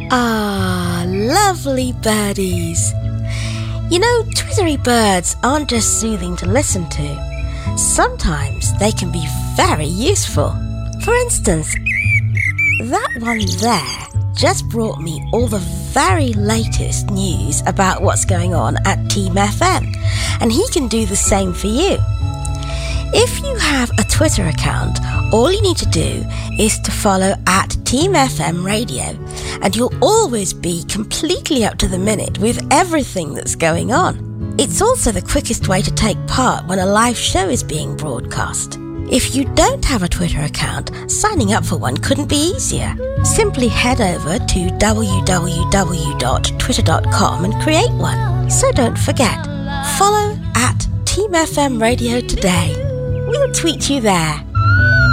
Ah, lovely birdies. You know, twittery birds aren't just soothing to listen to. Sometimes they can be very useful. For instance, that one there just brought me all the very latest news about what's going on at Team FM, and he can do the same for you. If you have a Twitter account, all you need to do is to follow at Team FM Radio, and you'll always be completely up to the minute with everything that's going on. It's also the quickest way to take part when a live show is being broadcast. If you don't have a Twitter account, signing up for one couldn't be easier. Simply head over to www.twitter.com and create one. So don't forget, follow at Team FM Radio today. We'll tweet you there.